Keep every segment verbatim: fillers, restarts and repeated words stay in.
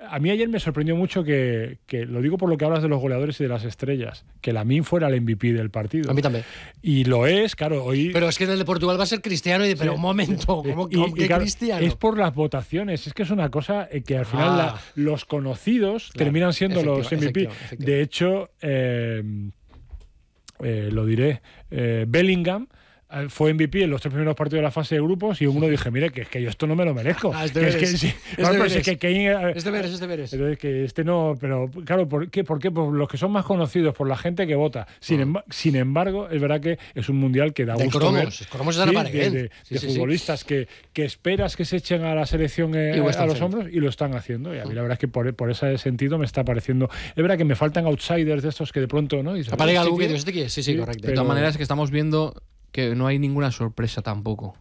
a mí ayer me sorprendió mucho que, que, lo digo por lo que hablas de los goleadores y de las estrellas, que Lamine fuera el M V P del partido. A mí también. Y lo es, claro, hoy... Pero es que en el de Portugal va a ser Cristiano, y de, pero sí, un momento, ¿cómo, y, cómo y, que claro, Cristiano? Es por las votaciones, es que es una cosa que al final ah, la, los conocidos claro, terminan siendo los M V P. Efectiva, efectiva. De hecho, eh, eh, lo diré, eh, Bellingham fue M V P en los tres primeros partidos de la fase de grupos y uno dije, mire, que es que yo esto no me lo merezco. Ah, es de que veres. Es que, sí, es no, de pero es que, que, es de veres, es de veres. Pero es que este no, pero claro, ¿por qué? ¿Por qué? Por los que son más conocidos, por la gente que vota. Sin, uh-huh. emba- sin embargo, es verdad que es un mundial que da de gusto cromos, ver. Cromos sí, de, de, de, sí, de sí, futbolistas sí. Que, que esperas que se echen a la selección eh, a, a los hombros y lo están haciendo. Y a mí la verdad es que por, por ese sentido me está pareciendo... Es verdad que me faltan outsiders de estos que de pronto, ¿no? Dices, ¿Aparega algo que Dios te quiere? Sí, sí, correcto. De todas maneras es que estamos viendo que no hay ninguna sorpresa tampoco.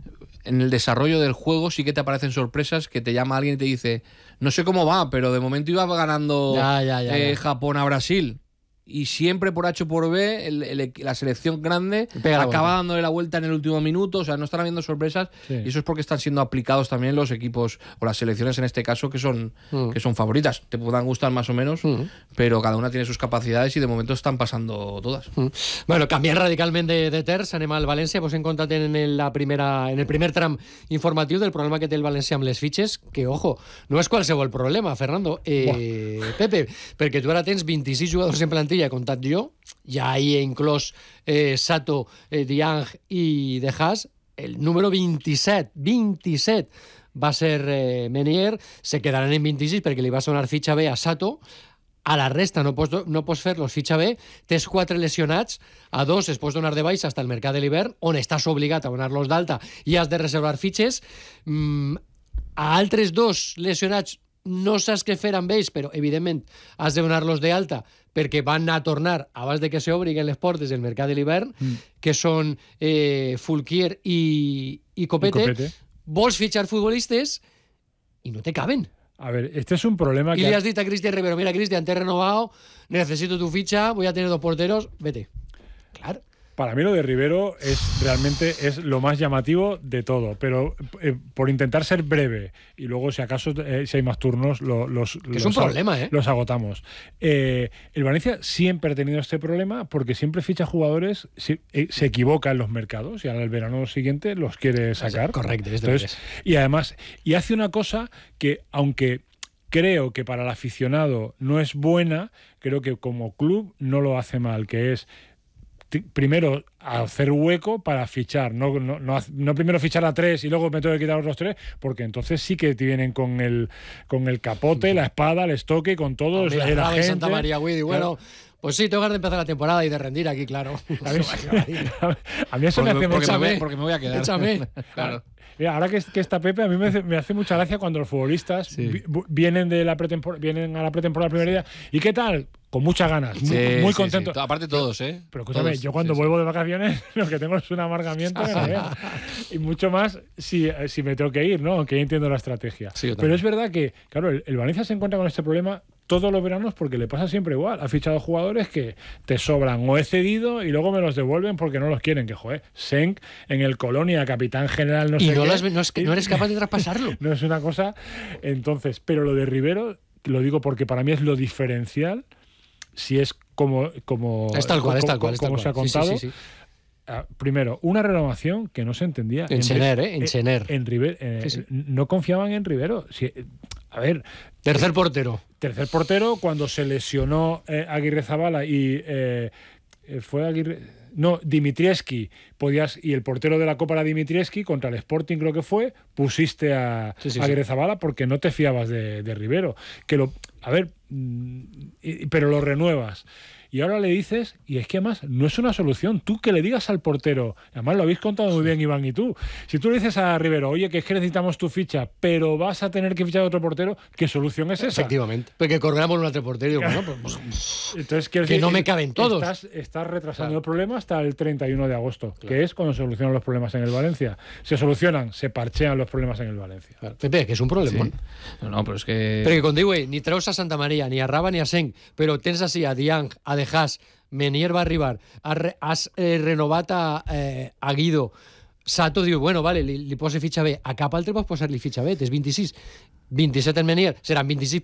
En el desarrollo del juego sí que te aparecen sorpresas, que te llama alguien y te dice, no sé cómo va, pero de momento iba ganando ya, ya, ya, eh, ya. Japón a Brasil. Y siempre por H o por B, el, el, la selección grande Pega acaba dándole la vuelta en el último minuto. O sea, no están habiendo sorpresas. Sí. Y eso es porque están siendo aplicados también los equipos, o las selecciones en este caso, que son, mm. que son favoritas. Te puedan gustar más o menos, mm. pero cada una tiene sus capacidades y de momento están pasando todas. Mm. Bueno, canviant radicalment de, de terç, anem al València. Vos hem contat en, la primera, en el primer tram informatiu del problema que té el València amb les fitxes, que, ojo, no és qualsevol problema, Fernando. Eh, Pepe, perquè tu ara tens vint-i-sis jugadors en plantilla, he contat jo, ja ahí he inclòs eh, Sato, eh, Diang i De Haas. El número vint-i-set, vint-i-set va ser eh, Menier, se quedaran en vint-i-sis perquè li va sonar fitxa B a Sato. A la resta no pots, no pots fer-los fitxa B, tens quatre lesionats, a dos es pots donar de baixa fins al mercat de l'hivern, on estàs obligat a donar-los d'alta i has de reservar fitxes. Mm, a altres dos lesionats no saps què fer amb ells, però evidentment has de donar-los d'alta perquè van a tornar abans de que s'obriguen les portes del mercat de l'hivern, mm. que són eh, Fulquier i, i Copete. I Copete. Vols fitxar futbolistes i no te caben. A ver, este es un problema y que... le has dicho a Cristian Rivero, mira, Cristian, te he renovado, necesito tu ficha, voy a tener dos porteros, vete. Claro. Para mí lo de Rivero es realmente es lo más llamativo de todo, pero eh, por intentar ser breve y luego si acaso eh, si hay más turnos lo, los, que es los, un problema, ¿eh? los agotamos. Eh, el Valencia siempre ha tenido este problema porque siempre ficha jugadores, se, eh, se equivoca en los mercados y al verano siguiente los quiere sacar. Correcto. Es Entonces, y además, y hace una cosa que aunque creo que para el aficionado no es buena, creo que como club no lo hace mal, que es primero hacer hueco para fichar, no, no, no, no primero fichar a tres y luego me tengo que quitar los tres, porque entonces sí que te vienen con el con el capote, la espada, el estoque, con todo. Mira, la gente, Santa María Guidi, bueno, pues sí, tengo que empezar la temporada y de rendir aquí, claro. A mí, a mí eso porque, me hace porque, mucha me, porque me voy a quedar. Échame. Claro. Mira, ahora que, que está Pepe, a mí me hace, me hace mucha gracia cuando los futbolistas sí. vi, vienen de la pretempor- vienen a la pretemporada el primer día. ¿Y qué tal? Con muchas ganas, muy, sí, muy sí, contento. Sí. Aparte todos, ¿eh? Pero escúchame, todos, yo cuando sí, vuelvo sí. de vacaciones lo que tengo es un amargamiento que no veas. Y mucho más si, si me tengo que ir, ¿no? Aunque ya entiendo la estrategia. Sí, pero es verdad que, claro, el, el Valencia se encuentra con este problema todos los veranos porque le pasa siempre igual. Ha fichado jugadores que te sobran o he cedido y luego me los devuelven porque no los quieren. Que, joder, Senk en el Colonia, capitán general, no y sé no, qué. Las, no, es que no eres capaz de traspasarlo. No es una cosa. Entonces, pero lo de Rivero, lo digo porque para mí es lo diferencial. Si es como como es tal cual, como, es tal cual, es tal como cual. se ha contado. Sí, sí, sí, sí. Uh, primero, una renovación que no se entendía. En Chener, ¿eh? En Chener. En, en Rivero. Eh, sí, sí. No confiaban en Rivero. Si, a ver. Tercer portero. Tercer portero, cuando se lesionó eh, Aguirre Zabala y eh, fue Aguirre. No, Dimitrievski, podías, y el portero de la Copa era Dimitrievski, contra el Sporting creo que fue, pusiste a, sí, sí, a Aguirre Zabala porque no te fiabas de, de Rivero. Que lo, a ver, pero lo renuevas. Y ahora le dices, y es que además no es una solución, tú que le digas al portero, además lo habéis contado muy bien Iván y tú, si tú le dices a Rivero, oye, que es que necesitamos tu ficha, pero vas a tener que fichar a otro portero, ¿qué solución es esa? Efectivamente, porque corremos un otro portero y digo, bueno, pues, entonces, que decir, no me caben todos. Estás, estás retrasando claro. el problema hasta el treinta y uno de agosto, claro. que es cuando se solucionan los problemas en el Valencia. Se solucionan, se parchean los problemas en el Valencia. Claro. Pepe, que és un problema. Sí. No, no, però és que... Perquè com diu, eh, ni treus a Santa Maria, ni a Raba, ni a Senk, però tens així a Diang, a De Haas, Menier va arribar, has, re, has eh, renovat a, eh, a Guido, Sato diu, bueno, vale, li, li posa fitxa B, a cap altre pots posar-li fitxa B, tens vint-i-sis, vint-i-set en Menier, seran vint-i-sis